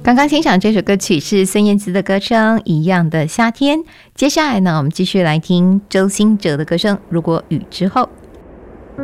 刚刚欣赏这首歌曲是孙燕姿的歌声《一样的夏天》。接下来呢，我们继续来听周兴哲的歌声《如果雨之后》。